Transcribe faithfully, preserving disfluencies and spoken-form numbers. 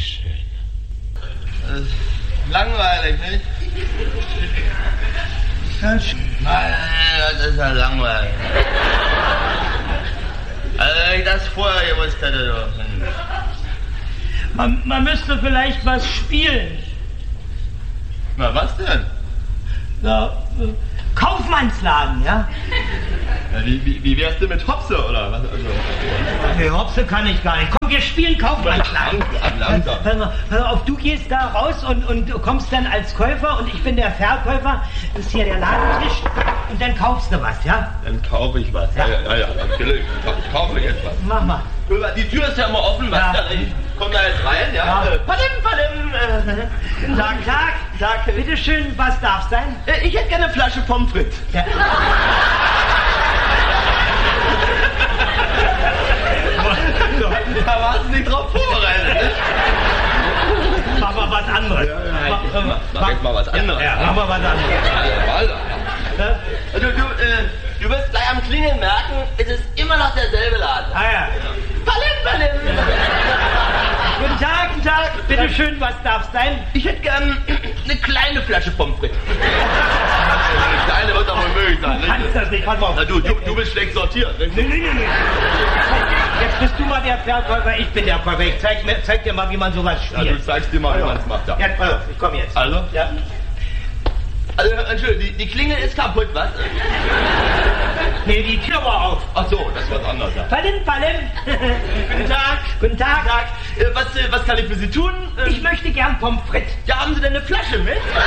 Bitteschön. Das ist langweilig, nicht? Ganz schön. Nein, das ist ja langweilig. Also wenn ich das vorher gewusst hätte, doch. Man, man müsste vielleicht was spielen. Na, was denn? Ja, äh, Kaufmannsladen, ja? Ja, wie, wie, wie wär's denn mit Hopse, oder was? Also, Nee, Hopse kann ich gar nicht. Komm, wir spielen Kaufmannsladen. Langsam, langsam. Pass auf, pass auf, du gehst da raus und, und du kommst dann als Käufer und ich bin der Verkäufer. Das ist hier der Ladentisch und dann kaufst du was, ja? Dann kaufe ich was. Ja, ja, ja, natürlich. Ich kaufe jetzt was. Mach mal. Die Tür ist ja immer offen, was Ja. da? Ich komm da jetzt rein, ja? Ja. Äh, Palim, palim. Äh, Guten Tag, Tag. Tag. Bitteschön, was darf sein? äh, ich hätte gerne eine Flasche Pommes frites. Ja. Da warst du nicht drauf vorbereitet, ne? Mach mal was anderes. Ja, ja, mach, ich mach- mach jetzt mal was anderes. Ja, ja, mach mal was anderes. Also, Ja? also, du, äh, du wirst gleich am Klingeln merken, es ist immer noch derselbe Laden. Ah ja. Palim, palim. Guten Tag, guten Tag. Bitteschön, was darf sein? Ich hätte gern eine kleine Flasche Pommes frites. Eine kleine wird aber möglich sein, Du kannst nicht? das nicht. Pass mal auf. Na, du, du, du bist schlecht sortiert. Nee, nee, nee, nee. Jetzt bist du mal der Verkäufer, ich bin der Käufer. Ich zeig, mir, zeig dir mal, wie man sowas Ja, du spielt. zeigst dir mal, wie man es macht. Ja. Ja, pass auf, ich komm jetzt. Also? Ja. Also, Entschuldigung, die, die Klingel ist kaputt, was? Nee, die Tür war auf. Ach so, das ist was anderes. Ja. Palim, palim. Guten Tag. Guten Tag. Tag. Äh, was, äh, was kann ich für Sie tun? Ähm, Ich möchte gern Pommes frites. ja, haben Sie denn eine Flasche mit?